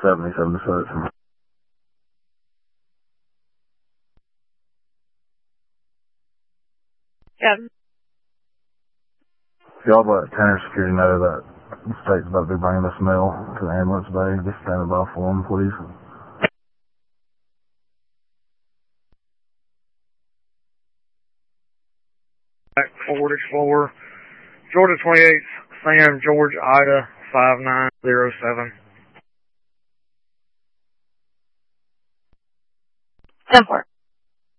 77 foot. Yeah. If y'all let Tanner Security know that the state's about to be bringing this mail to the ambulance bay, just stand by for them, please. Back forward Explorer, Georgia 28th, Sam, George, Ida, 5907. 10-4.